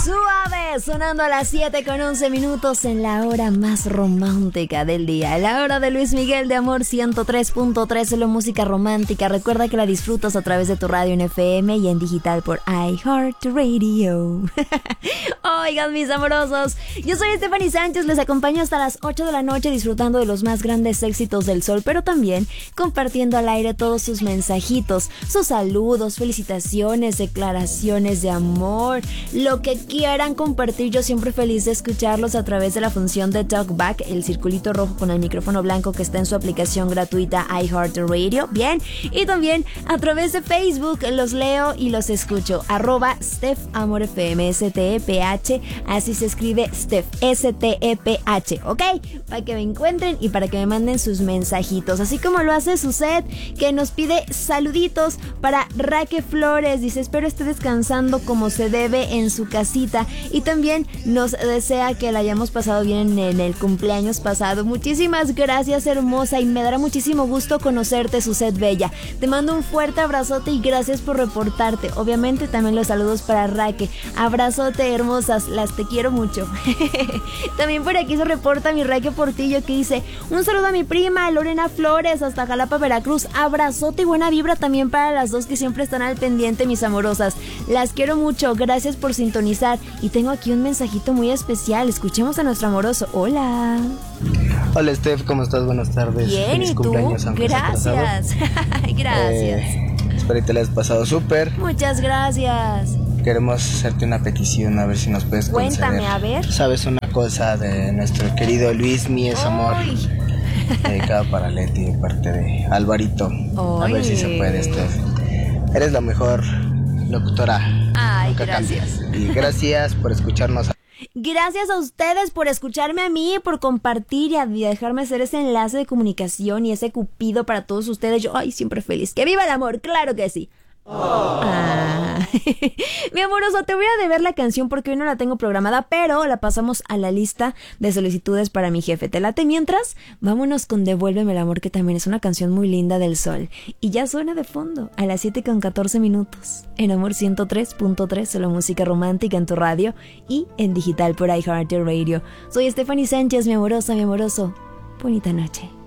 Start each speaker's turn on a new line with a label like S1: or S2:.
S1: Suave, sonando a las 7:11 en la hora más romántica del día. La hora de Luis Miguel de Amor 103.3, solo música romántica. Recuerda que la disfrutas a través de tu radio en FM y en digital por iHeartRadio. Oigan, mis amorosos, yo soy Stephanie Sánchez, les acompaño hasta las 8 de la noche disfrutando de los más grandes éxitos del sol, pero también compartiendo al aire todos sus mensajitos, sus saludos, felicitaciones, declaraciones de amor, lo que quieran compartir. Yo siempre feliz de escucharlos a través de la función de Talkback, el circulito rojo con el micrófono blanco que está en su aplicación gratuita iHeartRadio. Bien, y también a través de Facebook los leo y los escucho. @StephAmorFM, STEPH, así se escribe Steph, STEPH, ¿ok? Para que me encuentren y para que me manden sus mensajitos, así como lo hace Suset, que nos pide saluditos para Raque Flores. Dice: espero esté descansando como se debe en su casita, y también nos desea que la hayamos pasado bien en el cumpleaños pasado. Muchísimas gracias, hermosa, y me dará muchísimo gusto conocerte, Suset Bella. Te mando un fuerte abrazote y gracias por reportarte. Obviamente también los saludos para Raque. Abrazote, hermosas, las te quiero mucho. También por aquí se reporta mi Raque Portillo, que dice: un saludo a mi prima Lorena Flores hasta Jalapa, Veracruz. Abrazote y buena vibra también para las dos que siempre están al pendiente, mis amorosas. Las quiero mucho, gracias por sintonizar. Y tengo aquí un mensajito muy especial. Escuchemos a nuestro amoroso. Hola.
S2: Hola, Steph, ¿cómo estás? Buenas tardes.
S1: Bien,
S2: feliz
S1: ¿y tú?
S2: cumpleaños,
S1: Gracias. Gracias.
S2: Espero que te la hayas pasado súper.
S1: Muchas gracias.
S2: Queremos hacerte una petición, a ver si nos puedes conceder.
S1: Cuéntame, a ver.
S2: ¿Sabes una cosa de nuestro querido Luis Mi es amor? Dedicado para Leti de parte de Alvarito. A ver si se puede, Steph. Eres la mejor locutora.
S1: Ay,
S2: Nunca
S1: gracias.
S2: cambies. Y gracias por escucharnos.
S1: Gracias a ustedes por escucharme a mí, por compartir y dejarme ser ese enlace de comunicación y ese cupido para todos ustedes. Yo, ay, siempre feliz. ¡Que viva el amor! ¡Claro que sí! Mi amoroso, te voy a deber la canción porque hoy no la tengo programada, pero la pasamos a la lista de solicitudes para mi jefe. ¿Te late? Mientras, vámonos con Devuélveme el amor, que también es una canción muy linda del sol. Y ya suena de fondo a las 7:14 en Amor 103.3, solo música romántica en tu radio y en digital por iHeartRadio. Soy Stephanie Sánchez, mi amorosa, mi amoroso. Bonita noche.